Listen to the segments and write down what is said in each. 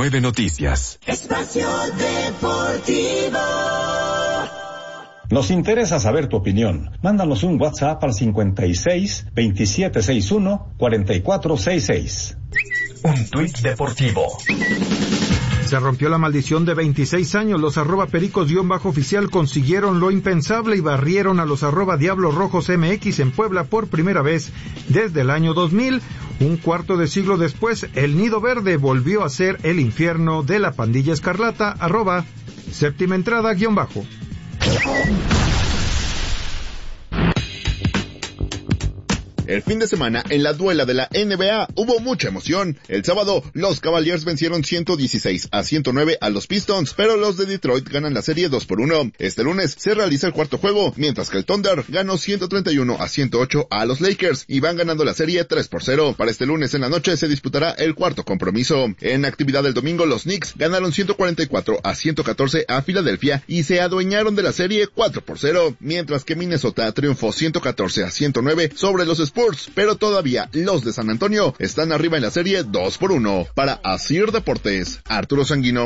9 Noticias. Espacio Deportivo. Nos interesa saber tu opinión. Mándanos un WhatsApp al 56 2761 4466. Un tuit deportivo. Se rompió la maldición de 26 años. Los @pericos_oficial consiguieron lo impensable y barrieron a los @Diablos Rojos MX en Puebla por primera vez desde el año 2000. Un cuarto de siglo después, el Nido Verde volvió a ser el infierno de la pandilla escarlata. @séptima entrada_. El fin de semana, en la duela de la NBA, hubo mucha emoción. El sábado, los Cavaliers vencieron 116-109 a los Pistons, pero los de Detroit ganan la serie 2-1. Este lunes se realiza el cuarto juego, mientras que el Thunder ganó 131-108 a los Lakers y van ganando la serie 3-0. Para este lunes en la noche se disputará el cuarto compromiso. En actividad del domingo, los Knicks ganaron 144-114 a Filadelfia y se adueñaron de la serie 4-0, mientras que Minnesota triunfó 114-109 sobre los Spurs, pero todavía los de San Antonio están arriba en la serie 2-1. Para Asir Deportes, Arturo Sanguino.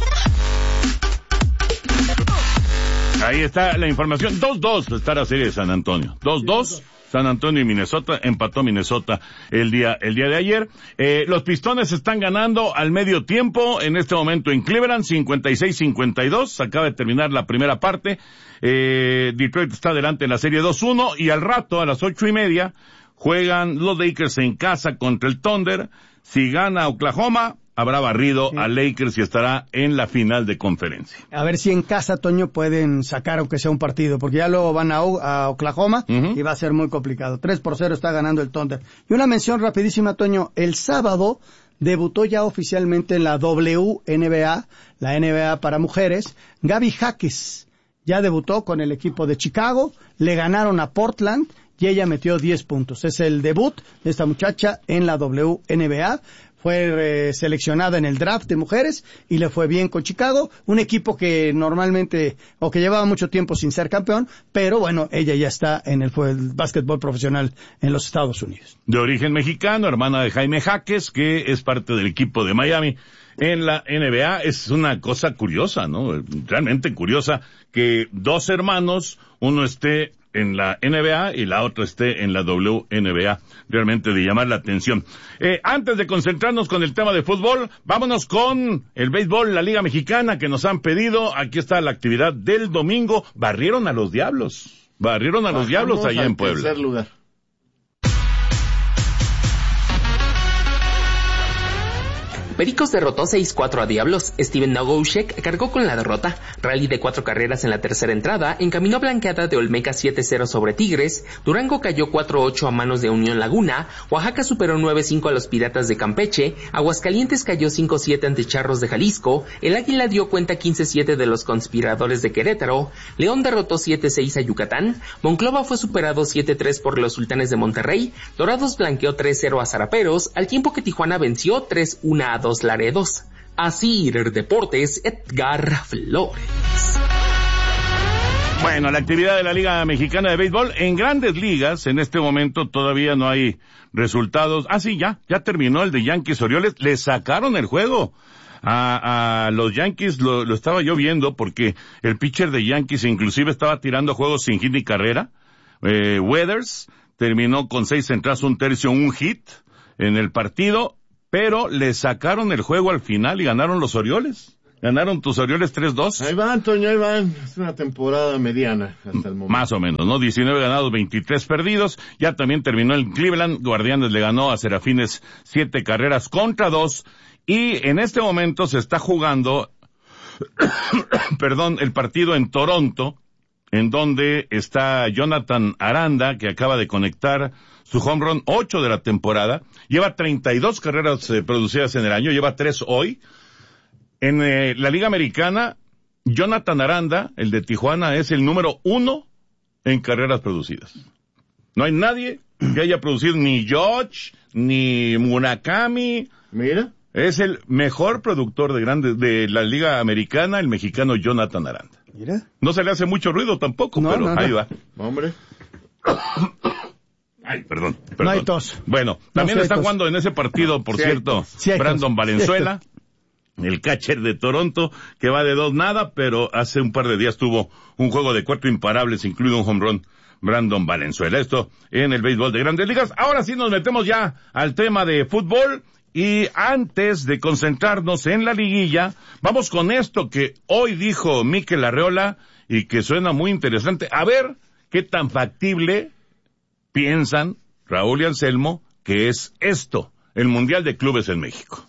Ahí está la información. 2-2 está la serie de San Antonio. 2-2. San Antonio y Minnesota, empató Minnesota el día de ayer. Los Pistones están ganando al medio tiempo en este momento en Cleveland, 56-52, acaba de terminar la primera parte. Detroit está adelante en la serie 2-1 y al rato, a las 8:30, juegan los Lakers en casa contra el Thunder. Si gana Oklahoma, habrá barrido a Lakers y estará en la final de conferencia. A ver si en casa, Toño, pueden sacar aunque sea un partido, porque ya luego van a Oklahoma y va a ser muy complicado. 3-0 está ganando el Thunder. Y una mención rapidísima, Toño. El sábado debutó ya oficialmente en la WNBA, la NBA para mujeres, Gaby Jaques. Ya debutó con el equipo de Chicago, le ganaron a Portland y ella metió 10 puntos. Es el debut de esta muchacha en la WNBA. Fue seleccionada en el draft de mujeres y le fue bien con Chicago, un equipo que normalmente, o que llevaba mucho tiempo sin ser campeón, pero bueno, ella ya está en el básquetbol profesional en los Estados Unidos. De origen mexicano, hermana de Jaime Jaques, que es parte del equipo de Miami en la NBA. Es una cosa curiosa, ¿no? Realmente curiosa que dos hermanos, uno esté en la NBA y la otra esté en la WNBA. Realmente de llamar la atención. Antes de concentrarnos con el tema de fútbol, vámonos con el béisbol, la Liga Mexicana, que nos han pedido. Aquí está la actividad del domingo. Barrieron a los Diablos allá en Puebla. Tercer lugar. Pericos derrotó 6-4 a Diablos. Steven Nogoushek cargó con la derrota. Rally de 4 carreras en la tercera entrada encaminó blanqueada de Olmeca 7-0 sobre Tigres. Durango cayó 4-8 a manos de Unión Laguna. Oaxaca superó 9-5 a los Piratas de Campeche. Aguascalientes cayó 5-7 ante Charros de Jalisco. El Águila dio cuenta 15-7 de los Conspiradores de Querétaro. León derrotó 7-6 a Yucatán. Monclova fue superado 7-3 por los Sultanes de Monterrey. Dorados blanqueó 3-0 a Zaraperos, al tiempo que Tijuana venció 3-1 a Laredos. Asir Deportes, Edgar Flores. Bueno, la actividad de la Liga Mexicana de Béisbol en Grandes Ligas, en este momento todavía no hay resultados. Ya terminó el de Yankees Orioles, le sacaron el juego a los Yankees, lo estaba yo viendo porque el pitcher de Yankees inclusive estaba tirando juegos sin hit ni carrera. Weathers terminó con 6 entradas, 1/3, un hit en el partido, pero le sacaron el juego al final y ganaron los Orioles. Ganaron tus Orioles 3-2. Ahí van, Toño, ahí van. Es una temporada mediana hasta el momento. Más o menos, ¿no? 19 ganados, 23 perdidos. Ya también terminó el Cleveland. Guardianes le ganó a Serafines 7 carreras contra 2. Y en este momento se está jugando, el partido en Toronto, en donde está Jonathan Aranda, que acaba de conectar su home run 8 de la temporada. Lleva 32 carreras producidas en el año, lleva 3 hoy. En la Liga Americana, Jonathan Aranda, el de Tijuana, es el número 1 en carreras producidas. No hay nadie que haya producido, ni George, ni Murakami. Mira. Es el mejor productor de la Liga Americana, el mexicano Jonathan Aranda. Mira. No se le hace mucho ruido tampoco, pero ahí va. Hombre. Ay, perdón. No hay tos. Bueno, también está jugando en ese partido, por cierto, Brandon Valenzuela. el catcher de Toronto, que va de 2-0, pero hace un par de días tuvo un juego de 4 imparables, incluido un home run, Brandon Valenzuela. Esto en el béisbol de Grandes Ligas. Ahora sí nos metemos ya al tema de fútbol, y antes de concentrarnos en la liguilla, vamos con esto que hoy dijo Mikel Arriola y que suena muy interesante. A ver qué tan factible piensan Raúl y Anselmo que es esto, el Mundial de Clubes en México.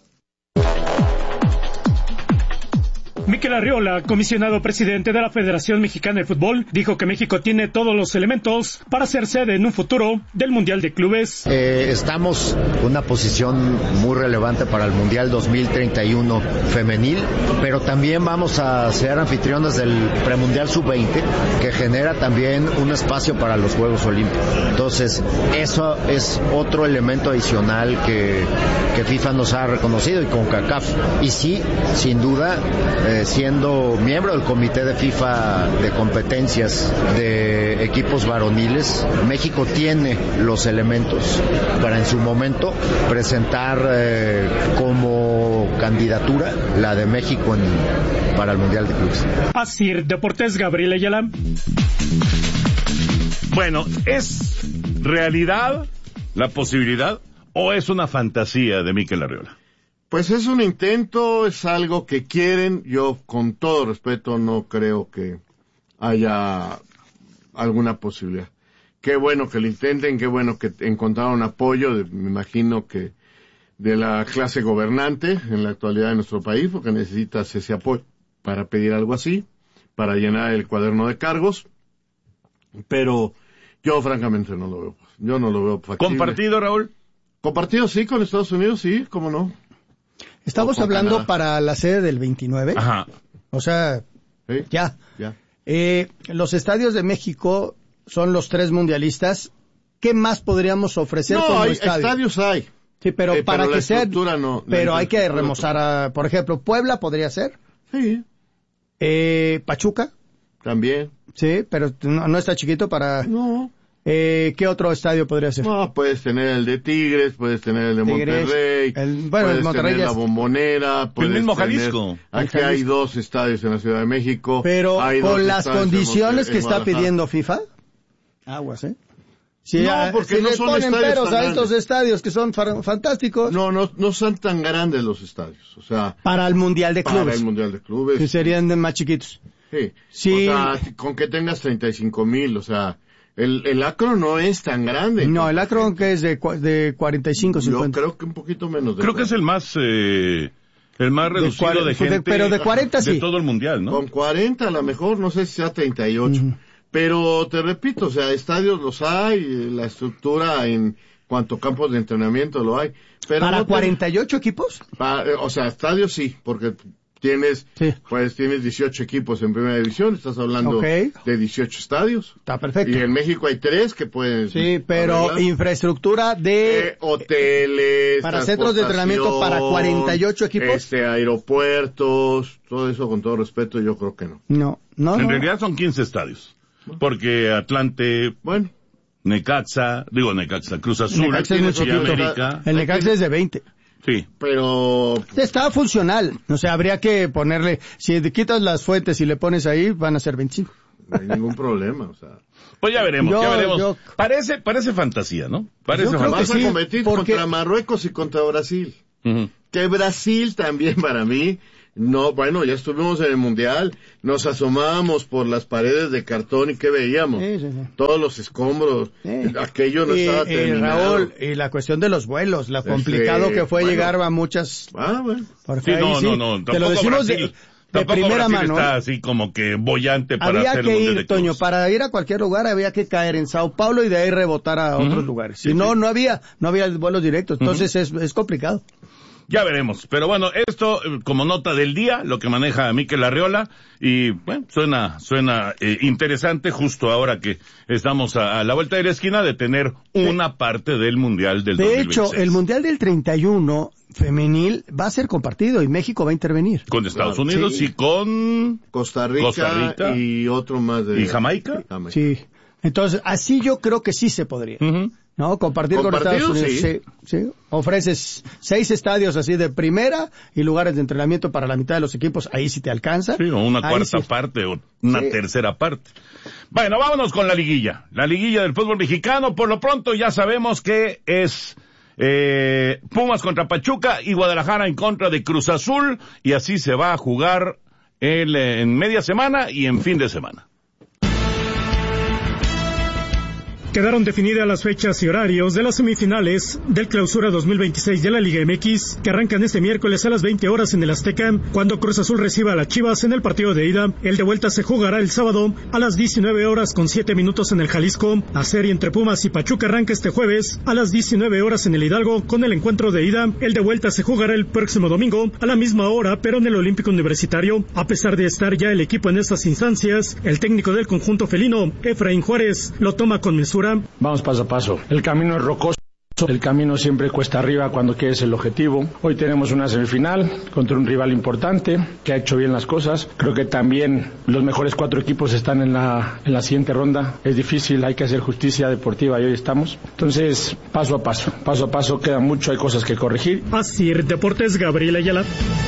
Mikel Arriola, comisionado presidente de la Federación Mexicana de Fútbol, dijo que México tiene todos los elementos para ser sede en un futuro del Mundial de Clubes. Estamos en una posición muy relevante para el Mundial 2031 femenil, pero también vamos a ser anfitriones del Premundial Sub-20, que genera también un espacio para los Juegos Olímpicos. Entonces, eso es otro elemento adicional que FIFA nos ha reconocido, y CONCACAF. Y sí, sin duda, siendo miembro del comité de FIFA de competencias de equipos varoniles, México tiene los elementos para en su momento presentar como candidatura la de México para el Mundial de Clubes. Asir Deportes, Gabriel Ayala. Bueno, ¿es realidad la posibilidad o es una fantasía de Mikel Arriola? Pues es un intento, es algo que quieren. Yo, con todo respeto, no creo que haya alguna posibilidad. Qué bueno que lo intenten, qué bueno que encontraron apoyo, me imagino que de la clase gobernante en la actualidad de nuestro país, porque necesitas ese apoyo para pedir algo así, para llenar el cuaderno de cargos. Pero yo, francamente, no lo veo. Yo no lo veo factible. ¿Compartido, Raúl? Compartido, sí, con Estados Unidos, sí, cómo no. Estamos hablando Canadá para la sede del 29. Ajá. O sea, ¿sí? Ya. Los estadios de México son los 3 mundialistas. ¿Qué más podríamos ofrecer como estadio? Estadios hay. Sí, pero para pero que sea... No, pero hay que remozar por ejemplo, Puebla podría ser. Sí. Pachuca. También. Sí, pero no está chiquito para... No. ¿Qué otro estadio podría ser? No, puedes tener el de Tigres, puedes tener el de Monterrey, el Monterrey tener la Bombonera, el mismo Jalisco. Aquí hay 2 estadios en la Ciudad de México. Pero hay con las condiciones que está pidiendo FIFA, aguas, Si, no, porque si no le son ponen peros a estos grandes estadios que son fantásticos. No son tan grandes los estadios, o sea. Para el Mundial de Clubes. Para el Mundial de Clubes. Que serían más chiquitos. Sí. O sea, con que tengas 35,000, o sea. El Akron no es tan grande. No, el Akron que es de 45, 50. Yo creo que un poquito menos. Creo que es el más reducido de gente. Pero de 40 sí. De todo el mundial, ¿no? Con 40 a lo mejor, no sé si sea 38. Pero te repito, o sea, estadios los hay, la estructura en cuanto a campos de entrenamiento lo hay. Pero ¿Para 48 equipos? O sea, estadios sí, porque tienes 18 equipos en primera división, estás hablando de 18 estadios. Está perfecto. Y en México hay 3 que pueden... Sí, pero arreglar. Infraestructura de... hoteles, para centros de entrenamiento para 48 equipos. Aeropuertos, todo eso con todo respeto, yo creo que no. No. En realidad son 15 estadios. Porque Atlante... Bueno. Necaxa, Cruz Azul, Necaxa es muy chiquito. América. El Necaxa es de 20. Sí. Pero... está funcional. O sea, habría que ponerle... Si quitas las fuentes y le pones ahí, van a ser 25. No hay ningún problema, o sea... Pues ya veremos. Parece fantasía, ¿no? Parece fantasía. Vas a competir contra Marruecos y contra Brasil. Que Brasil también para mí... No, bueno, ya estuvimos en el Mundial, nos asomábamos por las paredes de cartón y ¿qué veíamos? Sí. Todos los escombros, aquello no estaba terminado. Raúl, y la cuestión de los vuelos, lo complicado que fue llegar a muchas... bueno. Sí, no, te lo decimos Brasil, de primera Brasil mano. Está así como que boyante para hacer el Mundial de Clubes. Toño, para ir a cualquier lugar había que caer en Sao Paulo y de ahí rebotar a otros lugares. Si no había vuelos directos, entonces es complicado. Ya veremos, pero bueno, esto como nota del día, lo que maneja Mikel Arriola, y bueno, suena interesante justo ahora que estamos a la vuelta de la esquina de tener una parte del Mundial del 2026. De hecho, el Mundial del 31 femenil va a ser compartido y México va a intervenir. Con Estados Unidos y con Costa Rica y otro más de... ¿Y Jamaica? Sí, entonces así yo creo que sí se podría. No, compartir con Estados Unidos. Sí. Ofreces 6 estadios así de primera y lugares de entrenamiento para la mitad de los equipos. Ahí sí te alcanza. Sí, o una cuarta parte o una tercera parte. Bueno, vámonos con la liguilla. La liguilla del fútbol mexicano. Por lo pronto ya sabemos que es Pumas contra Pachuca y Guadalajara en contra de Cruz Azul. Y así se va a jugar en media semana y en fin de semana. Quedaron definidas las fechas y horarios de las semifinales del Clausura 2026 de la Liga MX, que arrancan este miércoles a las 20 horas en el Azteca, cuando Cruz Azul reciba a las Chivas en el partido de ida. El de vuelta se jugará el sábado a las 19 horas con 7 minutos en el Jalisco. La serie entre Pumas y Pachuca arranca este jueves a las 19 horas en el Hidalgo con el encuentro de ida. El de vuelta se jugará el próximo domingo a la misma hora, pero en el Olímpico Universitario. A pesar de estar ya el equipo en estas instancias, el técnico del conjunto felino, Efraín Juárez, lo toma con mesura. Vamos paso a paso. El camino es rocoso. El camino siempre cuesta arriba cuando quieres el objetivo. Hoy tenemos una semifinal contra un rival importante que ha hecho bien las cosas. Creo que también los mejores 4 equipos están en la siguiente ronda. Es difícil, hay que hacer justicia deportiva y hoy estamos. Entonces, paso a paso, queda mucho, hay cosas que corregir. Asir Deportes, Gabriel Ayala.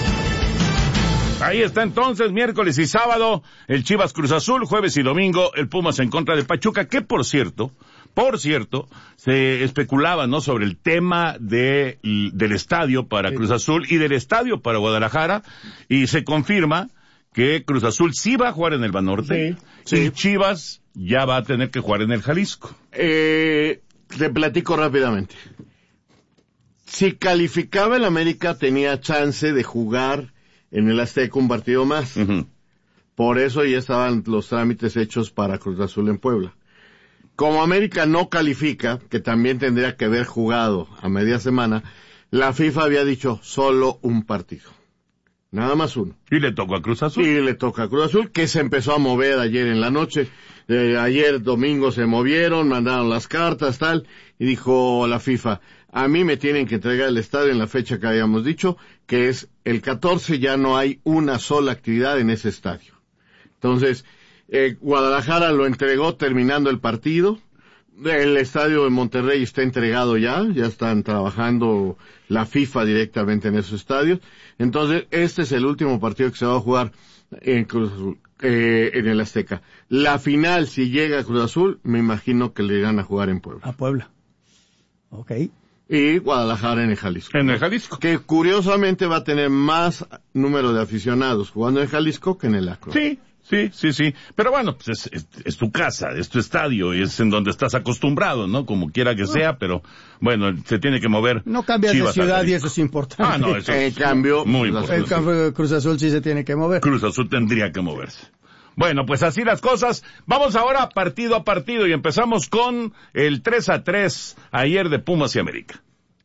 Ahí está entonces, miércoles y sábado, el Chivas Cruz Azul, jueves y domingo, el Pumas en contra de Pachuca, que por cierto, se especulaba, ¿no?, sobre el tema del estadio para Cruz Azul y del estadio para Guadalajara, y se confirma que Cruz Azul sí va a jugar en el Banorte, y Chivas ya va a tener que jugar en el Jalisco. Te platico rápidamente. Si calificaba el América, tenía chance de jugar en el Azteca un partido más. Uh-huh. Por eso ya estaban los trámites hechos para Cruz Azul en Puebla. Como América no califica, que también tendría que haber jugado a media semana, la FIFA había dicho solo un partido. Nada más uno. Y le tocó a Cruz Azul. Y le toca a Cruz Azul, que se empezó a mover ayer en la noche. Ayer domingo se movieron, mandaron las cartas, tal, y dijo la FIFA, a mí me tienen que entregar el estadio en la fecha que habíamos dicho, que es el 14, ya no hay una sola actividad en ese estadio. Entonces, Guadalajara lo entregó terminando el partido. El estadio de Monterrey está entregado ya están trabajando la FIFA directamente en esos estadios. Entonces, este es el último partido que se va a jugar en Cruz Azul, en el Azteca. La final, si llega a Cruz Azul, me imagino que le irán a jugar en Puebla. A Puebla. Ok. Y Guadalajara en el Jalisco. En el Jalisco. Que curiosamente va a tener más número de aficionados jugando en Jalisco que en el Akron. Sí. Pero bueno, pues es tu casa, es tu estadio, es en donde estás acostumbrado, ¿no? Como quiera que sea, pero bueno, se tiene que mover. No cambias de ciudad y eso es importante. No, eso es cambio, muy importante. El cambio de Cruz Azul sí se tiene que mover. Cruz Azul tendría que moverse. Bueno, pues así las cosas. Vamos ahora partido a partido y empezamos con el 3-3 ayer de Pumas y América.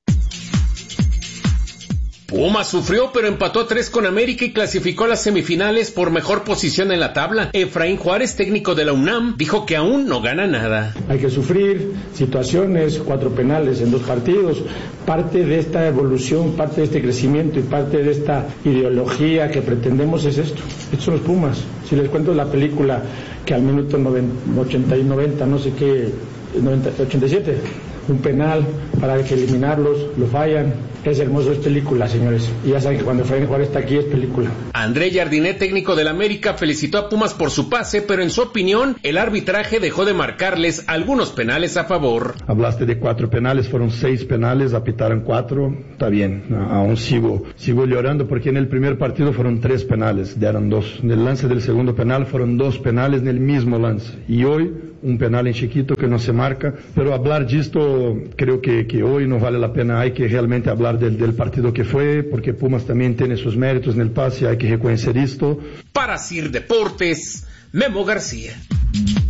Pumas sufrió pero empató a 3 con América y clasificó a las semifinales por mejor posición en la tabla. Efraín Juárez, técnico de la UNAM, dijo que aún no gana nada. Hay que sufrir situaciones, 4 penales en 2 partidos. Parte de esta evolución, parte de este crecimiento y parte de esta ideología que pretendemos es esto. Estos son los Pumas. Si les cuento la película que al minuto 80 y 90, no sé qué, 87, un penal para que eliminarlos, lo fallan. Es hermoso, es película, señores. Y ya saben que cuando Efraín Juárez está aquí es película. André Jardinet, técnico del América, felicitó a Pumas por su pase, pero en su opinión, el arbitraje dejó de marcarles algunos penales a favor. Hablaste de 4 penales, fueron 6 penales, apitaron 4, está bien. Aún sigo llorando porque en el primer partido fueron 3 penales, dieron 2. En el lance del segundo penal fueron 2 penales en el mismo lance. Y hoy, un penal en chiquito que no se marca. Pero hablar de esto, creo que hoy no vale la pena. Hay que realmente hablar del partido que fue, porque Pumas también tiene sus méritos en el pase, hay que reconocer esto. Para Sir Deportes, Memo García.